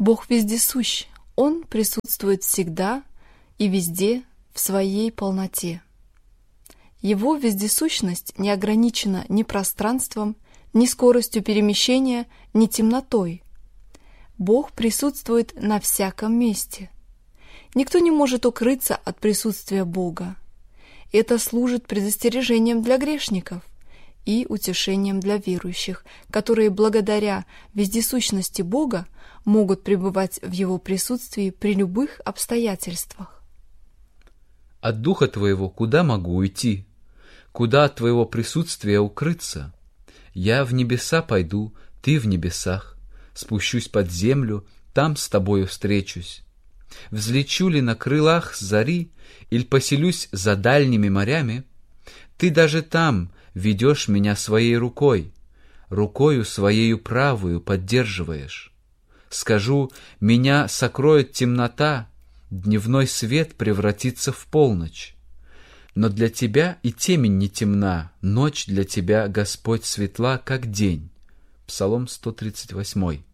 Бог вездесущ, Он присутствует всегда и везде в своей полноте. Его вездесущность не ограничена ни пространством, ни скоростью перемещения, ни темнотой. Бог присутствует на всяком месте. Никто не может укрыться от присутствия Бога. Это служит предостережением для грешников и утешением для верующих, которые благодаря вездесущности Бога могут пребывать в Его присутствии при любых обстоятельствах. От Духа Твоего куда могу уйти? Куда от Твоего присутствия укрыться? Я в небеса пойду, Ты в небесах. Спущусь под землю, там с Тобою встречусь. Взлечу ли на крылах зари, или поселюсь за дальними морями? Ты даже там ведешь меня своей рукой, рукою своею правую поддерживаешь. Скажу, меня сокроет темнота, дневной свет превратится в полночь. Но для тебя и темень не темна, ночь для тебя, Господь, светла, как день. Псалом 138.